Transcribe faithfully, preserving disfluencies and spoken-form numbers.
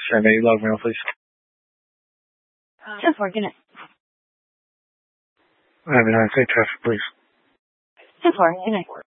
Send a log mail, please. ten four, good night. I have a nine, say traffic, please. ten four, good night.